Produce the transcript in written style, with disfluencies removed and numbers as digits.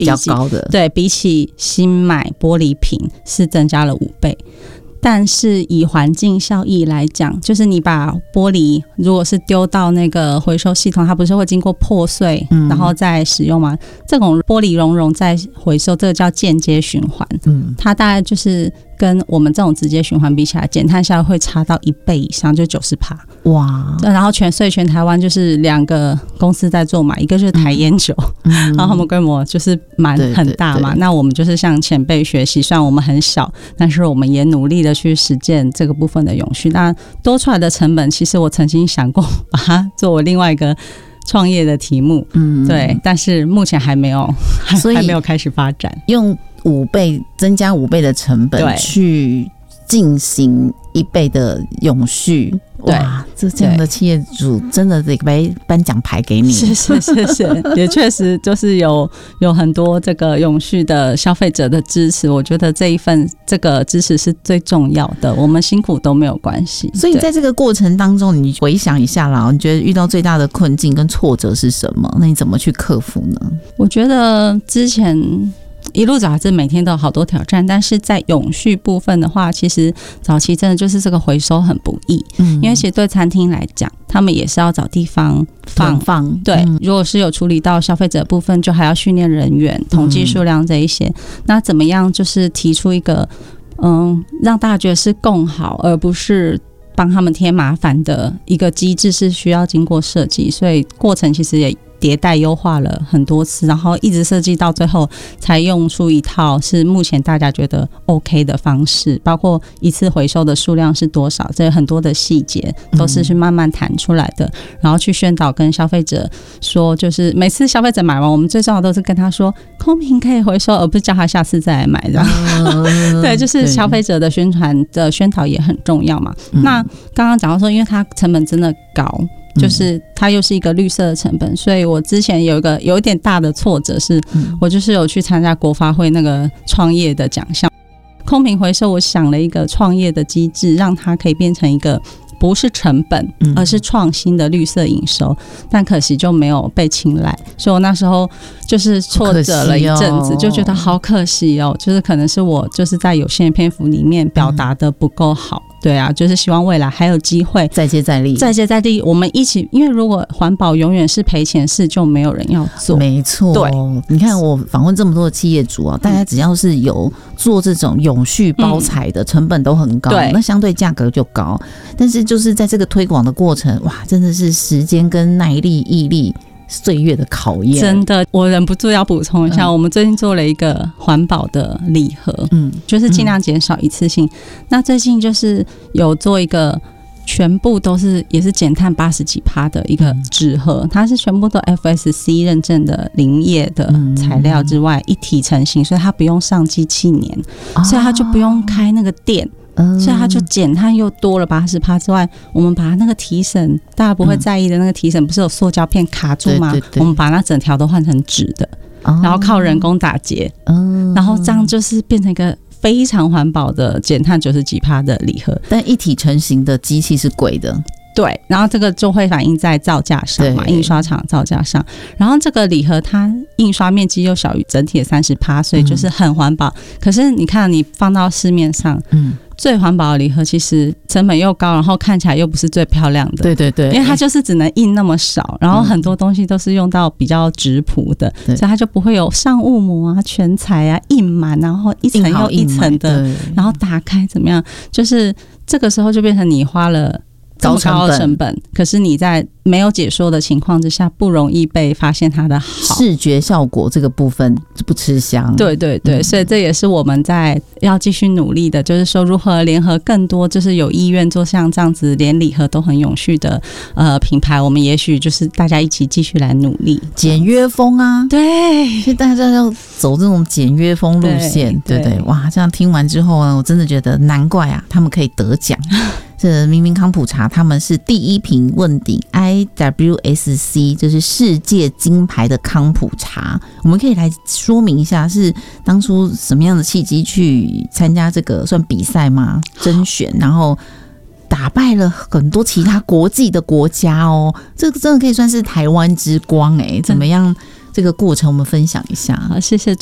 较高的， 对，比起新买玻璃瓶是增加了5倍。但是以环境效益来讲，就是你把玻璃如果是丢到那个回收系统，它不是会经过破碎然后再使用吗？这种玻璃熔再回收，这个叫间接循环，它大概就是跟我们这种直接循环比起来，减碳效益会差到1倍以上，就 90%。 哇！ 然后全台湾就是2个公司在做嘛，一个就是台烟酒，然后他们规模就是很大嘛，那我们就是向前辈学习，虽然我们很小，但是我们也努力的去实践这个部分的永续。那多出来的成本，其实我曾经想过把它作为另外一个创业的题目，对，但是目前还没有开始发展， 用增加5倍的成本去进行1倍的永续。哇，这样的企业主真的得颁奖牌给你。 是，也确实就是有很多这个永续的消费者的支持，我觉得这个支持是最重要的，我们辛苦都没有关系。 所以在这个过程当中，你回想一下啦，你觉得遇到最大的困境跟挫折是什么？那你怎么去克服呢？我觉得之前一路走来，这每天都有好多挑战，但是在永续部分的话，其实早期真的就是这个回收很不易，因为其实对餐厅来讲，他们也是要找地方放，对，如果是有处理到消费者的部分，就还要训练人员、统计数量这一些，那怎么样就是提出一个让大家觉得是共好，而不是帮他们添麻烦的一个机制，是需要经过设计，所以过程其实也迭代优化了很多次，然后一直设计到最后才用出一套是目前大家觉得 OK 的方式，包括一次回收的数量是多少，这很多的细节都是去慢慢谈出来的，然后去宣导跟消费者说，就是每次消费者买完，我们最重要的都是跟他说空瓶可以回收，而不是叫他下次再来买的对，就是消费者的宣导也很重要嘛。那刚刚讲到说，因为它成本真的高，就是它又是一个绿色的成本，所以我之前有一点大的挫折是，我就是有去参加国发会那个创业的奖项，空瓶回收，我想了一个创业的机制，让它可以变成一个不是成本而是创新的绿色营收，但可惜就没有被青睐，所以我那时候就是挫折了一阵子，就觉得好可惜哦，就是可能是我就是在有限的篇幅里面表达的不够好，对啊，就是希望未来还有机会再接再厉， 我们一起，因为如果环保永远是赔钱事，就没有人要做。 没错，对，你看我访问这么多的企业主啊，大家只要是有做这种永续包材的，成本都很高，那相对价格就高，但是就是在这个推广的过程，哇，真的是时间跟耐力、毅力。岁月的考验， 真的，我忍不住要补充一下，我们最近做了一个环保的礼盒，就是尽量减少一次性。那最近就是有做一个全部都是也是减碳80几%的一个纸盒，它是全部都 FSC 认证的林业的材料之外，一体成型，所以它不用上机器粘，所以它就不用开那个电。所以它就减碳又多了80%之外，我们把那个提绳大家不会在意的那个提绳不是有塑胶片卡住吗？我们把那整条都换成纸的，然后靠人工打结，然后这样就是变成一个非常环保的减碳90几%的礼盒。 但一体成型的机器是贵的， 对，然后这个就会反映在造价上嘛，印刷厂造价上。然后这个礼盒它印刷面积又小于整体的30%，所以就是很环保。可是你看，你放到市面上，最环保的礼盒其实成本又高，然后看起来又不是最漂亮的。对，因为它就是只能印那么少，然后很多东西都是用到比较质朴的，所以它就不会有上雾膜啊、全彩啊、印满，然后一层又一层的，然后打开怎么样？就是这个时候就变成你花了高的成本，可是你在没有解说的情况之下，不容易被发现它的好， 视觉效果这个部分不吃香。 对，所以这也是我们在要继续努力的，就是说如何联合更多就是有意愿做像这样子连礼盒都很永续的品牌，我们也许就是大家一起继续来努力简约风啊， 对， 所以大家要走这种简约风路线，对，哇，这样听完之后呢，我真的觉得难怪啊，他们可以得奖。这明明康普茶他们是第一瓶问鼎 IWSC， 就是世界金牌的康普茶。我们可以来说明一下，是当初什么样的契机去参加这个算比赛吗？甄选，然后打败了很多其他国际的国家哦，这个真的可以算是台湾之光怎么样这个过程我们分享一下。 好，谢谢